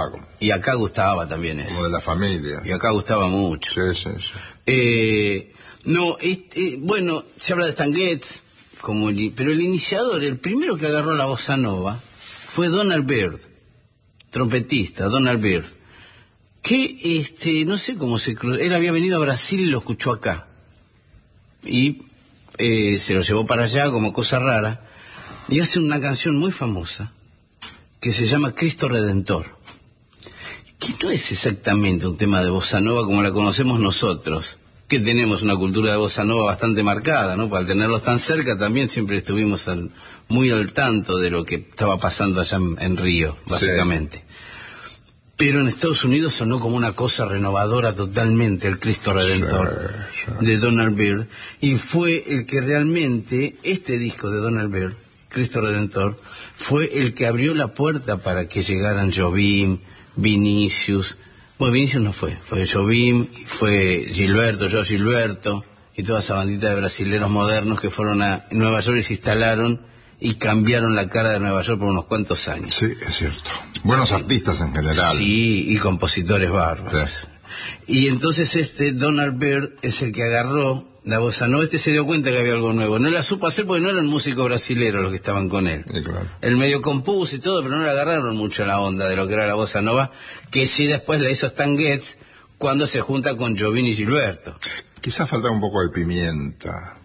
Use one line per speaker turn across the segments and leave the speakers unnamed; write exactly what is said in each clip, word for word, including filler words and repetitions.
gustaba. Como,
y acá gustaba también eso.
Como de la familia.
Y acá gustaba mucho.
Sí, sí, sí.
Eh, no, este, bueno, se habla de Stan Getz, como el, pero el iniciador, el primero que agarró la bossa nova, fue Donald Byrd, trompetista, Donald Byrd, que, este, no sé cómo se cruzó, él había venido a Brasil y lo escuchó acá, y eh, se lo llevó para allá como cosa rara, y hace una canción muy famosa, que se llama Cristo Redentor, que no es exactamente un tema de bossa nova como la conocemos nosotros, que tenemos una cultura de bossa nova bastante marcada, ¿no? Al tenerlos tan cerca también siempre estuvimos al, muy al tanto de lo que estaba pasando allá en, en Río, básicamente. Sí. Pero en Estados Unidos sonó como una cosa renovadora totalmente el Cristo Redentor sí, sí. de Donald Byrd, y fue el que realmente, este disco de Donald Byrd, Cristo Redentor, fue el que abrió la puerta para que llegaran Jobim, Vinicius. Bueno, Vinicius no fue, fue Jobim, fue Gilberto, yo Gilberto, y toda esa bandita de brasileros modernos que fueron a Nueva York y se instalaron y cambiaron la cara de Nueva York por unos cuantos años.
Sí, es cierto. Buenos artistas en general.
Sí, y compositores bárbaros. Sí. Y entonces este Donald Byrd es el que agarró la bossa nova. Este se dio cuenta que había algo nuevo. No la supo hacer porque no eran músicos brasileros los que estaban con él.
Sí, claro.
Él medio compuso y todo, pero no le agarraron mucho la onda de lo que era la bossa nova, que sí después la hizo Stan Getz cuando se junta con Jobim y Gilberto.
Quizás falta un poco de pimienta.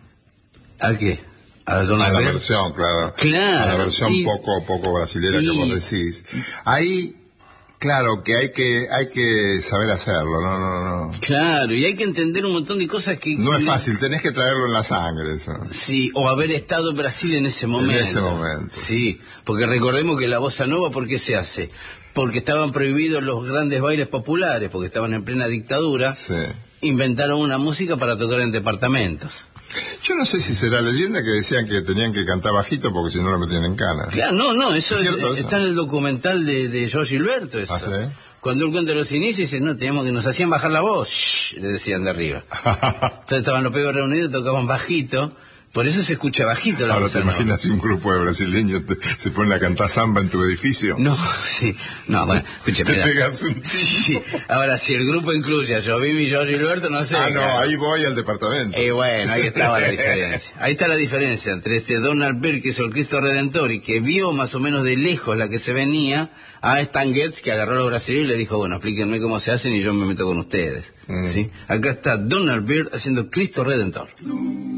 ¿A qué? A,
a la versión, claro.
Claro.
A la versión
y,
poco poco brasilera y, que vos decís. Ahí, claro, que hay que hay que saber hacerlo, no, no, no.
Claro, y hay que entender un montón de cosas que...
No es fácil, tenés que traerlo en la sangre, eso.
Sí, o haber estado en Brasil en ese momento.
En ese momento.
Sí, porque recordemos que la bossa nova, ¿por qué se hace? Porque estaban prohibidos los grandes bailes populares, porque estaban en plena dictadura.
Sí.
Inventaron una música para tocar en departamentos.
Yo no sé si será leyenda que decían que tenían que cantar bajito porque si no lo metían en cana.
Claro, no, no, eso,
¿Es
es,
cierto, eso?
Está en el documental de, de Joe Gilberto, eso.
¿Ah, sí?
Cuando él cuenta los inicios, dice, no, teníamos que nos hacían bajar la voz, shh, le decían de arriba. Entonces estaban los pibes reunidos, tocaban bajito, por eso se escucha bajito la
Ahora
bossa
te
nova.
imaginas si un grupo de brasileños te, se ponen a cantar samba en tu edificio.
No, sí, no, bueno, escuche,
te
mira.
pegas un tiro.
Sí, ahora si el grupo incluye a Jobim y Joe Gilberto, no sé.
Ah, no,
claro.
ahí voy al departamento.
Y eh, bueno, ahí estaba la diferencia. Ahí está la diferencia entre este Donald Byrd, que es el Cristo Redentor, y que vio más o menos de lejos la que se venía, a Stan Getz, que agarró a los brasileños y le dijo, bueno, explíquenme cómo se hacen y yo me meto con ustedes. Mm. ¿Sí? Acá está Donald Byrd haciendo Cristo Redentor.